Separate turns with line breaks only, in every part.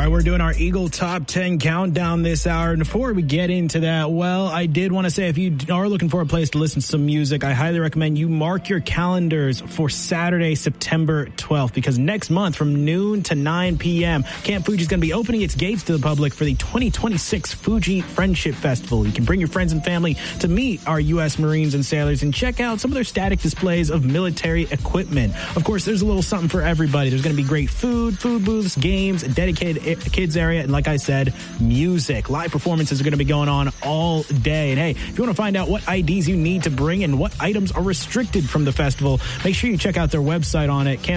right, we're doing our Eagle Top 10 countdown this hour. And before we get into that, well, I did want to say if you are looking for a place to listen to some music, I highly recommend you mark your calendars for Saturday, September 12th, because next month from noon to 9 p.m., Camp Fuji is going to be opening its gates to the public for the 2026 Fuji Friendship Festival. You can bring your friends and family to meet our U.S. Marines and sailors and check out some of their static displays of military equipment. Of course, there's a little something for everybody. There's going to be great food booths, games, a dedicated kids area, and like I said, music. Live performances are going to be going on all day. And hey, if you want to find out what IDs you need to bring and what items are restricted from the festival, make sure you check out their website on it,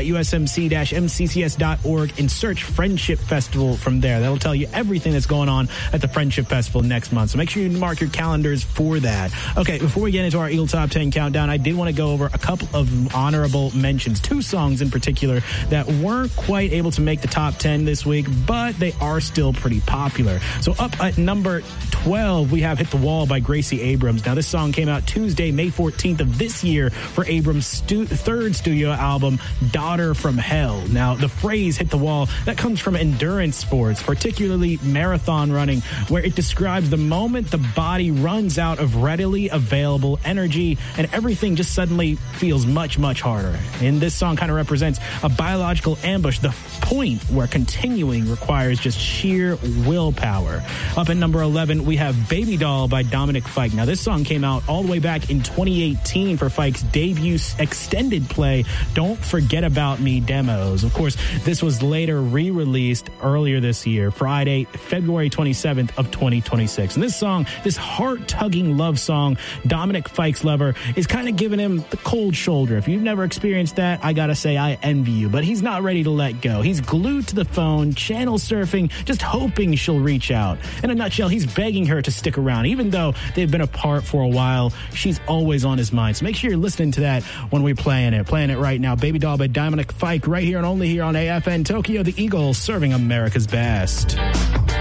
campfuji.usmc-mccs.org, and search Friendship Festival from there. That'll tell you everything that's going on at the Friendship Festival next month. So make sure you mark your calendars for that. Okay, before we get into our Eagle Top 10 countdown, I did want to go over a couple of honorable mentions, two songs in particular that weren't quite able to make the top 10 this week, but they are still pretty popular. So up at number 12, we have Hit the Wall by Gracie Abrams. Now, this song came out Tuesday, May 14th of this year for Abrams' third studio album, Daughter from Hell. Now, the phrase hit the wall, that comes from endurance sports, particularly marathon running, where it describes the moment the body runs out of readily available energy and everything just suddenly feels much, much harder. And this song kind of represents a biological ambush, the point where continuing requires just sheer willpower. Up at number 11, we have Baby Doll by Dominic Fike. Now, this song came out all the way back in 2018 for Fike's debut extended play, Don't Forget About Me demos. Of course, this was later re-released earlier this year, Friday, February 27th of 2026. And this song, this heart-tugging love song, Dominic Fike's lover is kind of giving him the cold shoulder. If you've never experienced that, I gotta say, I envy you. But he's not ready to let go. He's glued to the phone, channel surfing, just hoping she'll reach out. In a nutshell, he's begging her to stick around. Even though they've been apart for a while, she's always on his mind. So make sure you're listening to that when we're playing it. Playing it right now. Baby Doll by Dominic Fike, right here and only here on AFN Tokyo, the Eagle, serving America's best.